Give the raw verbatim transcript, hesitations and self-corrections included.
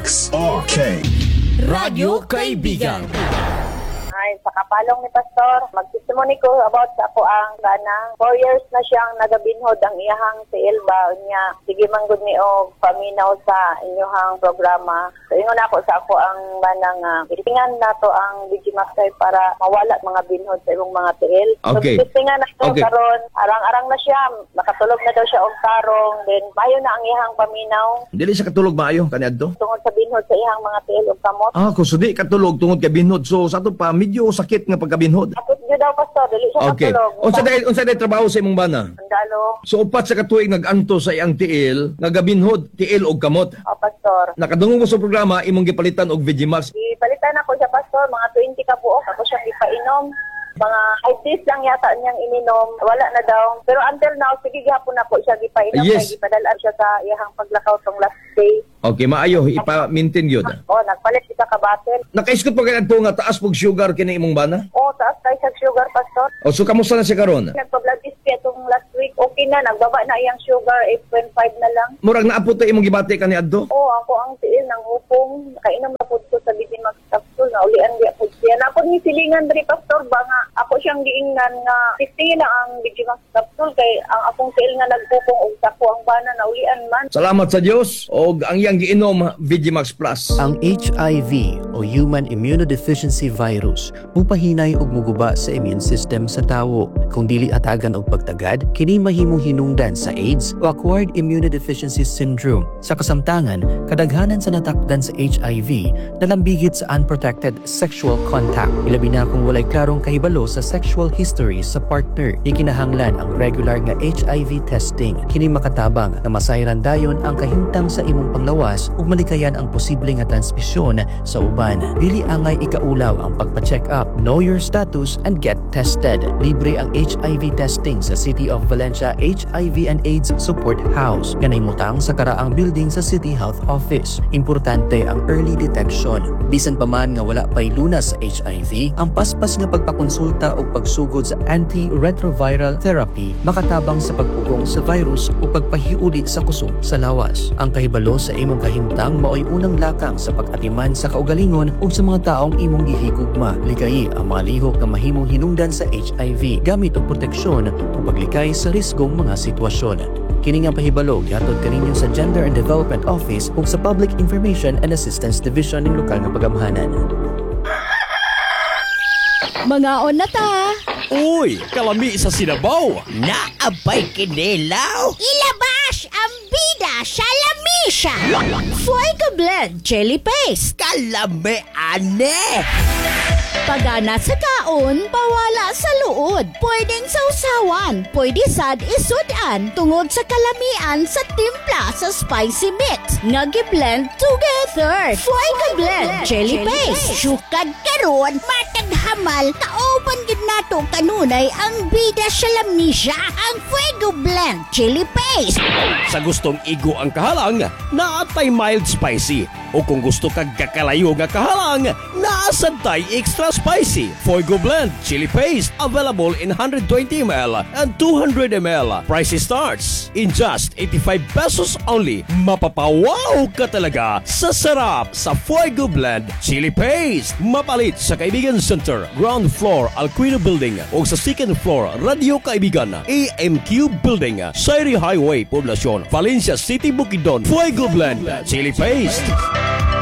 X R K Radyo Kaibigan. Ay, sa kapalong ni Pastor, magtestimony ko about sa ako ang ganang. Four years na siyang nagabinhod ang iyahang si Elba niya. Sige manggod ni og paminaw sa inyong programa. So, ingon ako sa ako ang ganang uh, itingan nato ang Digimaster para mawala mga binhod sa imong mga tiil. Okay. So, itingan na to Okay. karon, arang-arang na siya, nakatulog na daw siya og tarong, then mayo na ang iyahang paminaw Dili siya katulog maayo kaniadto. tungod sa binhod sa iyahang mga tiil og kamot. Ah, kung sudi katulog tungod kay binhod. So sa ato pa medyo sakit nga pagkabinhod. Akot gyud daw Pastor, dili siya Okay. katulog. Unsa dahil unsa dahil trabaho sa imong bana? Sandalo. So upat sa katuig naganto sa iyang tiil, nagabinhod, tiil og kamot. O, Pastor. Nakadungog mo sa programa imong gipalitan og Vegimax. Ipalitan ako siya, Pastor, mga twenty ka buok. Ako siya ipainom. Mga five days lang yata niyang ininom. Wala na daw. Pero until now, sige gihapon ako siya ipainom. Yes. Kaya ipadalaan siya sa iyahang paglakaw tong last day. Okay, maayo ipa-maintain gyud. O, nagpalit siya ka battle. Nakaiskot pa kaniadto nga taas pog sugar kini imong bana? O, taas tayo sa sugar, Pastor. O so kamusta na siya karon? Nagpa-blood test kaya itong last week. Okay na, nagbaba na iyang sugar. eight point five na lang. Murag naapot ta imong gibati kaniadto? O, ako ang tiil ng upong. Nakainom na po ko sa Bidimax capsule. Naulian di ako siya. Na ako ni silingan diri, Pastor, ba nga ako siyang giingnan nga fifty na ang Bidimax capsule kay ang akong tiil nga nagpupong og sako ang bana naulian man. Salamat sa Dios og ang iyang giinom Vegimax Plus. Ang H I V o Human Immunodeficiency Virus mupahinay og muguba sa immune system sa tawo. Kung dili atagan og pagtagad, kini mahimong hinungdan sa AIDS o Acquired Immunodeficiency Syndrome. Sa kasamtangan, kadaghanan sa natakdan sa H I V nalambigit sa unprotected sexual contact. Ilabi na kung walay klarong kahibalo sa sexual history sa partner. Ikinahanglan ang regular nga H I V testing. Kini makatabang na masayran dayon ang kahimtang sa imong panglawas ug malikayan ang posible nga transmisyon sa uban. Dili angay ikaulaw ang pagpa-check up, know your status and get tested. Libre ang H I V testing sa City of Valencia H I V and AIDS Support House. Ganay mutang sa karaang building sa City Health Office. Importante ang early detection. Bisan pa man nga wala pay lunas sa H I V, ang paspas nga pagpakonsulta o pagsugod sa antiretroviral therapy makatabang sa pagpugong sa virus o pagpahiuli sa kusog sa lawas. Ang kahibalo sa imong kahimtang mao'y unang lakang sa pag-atiman sa kaugalingon ug sa mga taong imong gihigugma. Ligayi ang mga lihok nga mahimong hinungdan sa H I V gamit og proteksyon o paglikay sa risgong mga sitwasyon. Kini nga pahibalo gihatod kaninyo sa Gender and Development Office ug sa Public Information and Assistance Division ng lokal nga pagamhanan. Mga on na ta! Uy, kalami sa sinabaw. Naabay kinilaw. Ilabas ang bida sa lamisa! Fuego Blend Jelly Paste! Kalami ane. Pagana sa kaon, pawala sa luod. Pwedeng sausawan, pwede sad isudan tungod sa kalamian sa timpla sa spicy mix. Nga gi-blend together. Fuego Blend Jelly Paste. Sukad karon, matag hamal, kaoban gid nato kanunay ang bida sa lamisa, ang Fuego Blend Jelly Paste. Sa gustong igo ang kahalang, naatay mild spicy. O kung gusto kag kakalayo nga kahalang, naasantay extra spicy. Fuego Blend Chili Paste available in one hundred twenty milliliters and two hundred milliliters. Price starts in just eighty-five pesos only. Mapapawaw ka talaga sa sarap sa Fuego Blend Chili Paste. Mapalit sa Kaibigan Center, ground floor Alquino Building o sa second floor Radio Kaibigan A M Q Building, Sairi Highway, Poblacion, Valencia City, Bukidnon. Fuego Blend Chili Paste.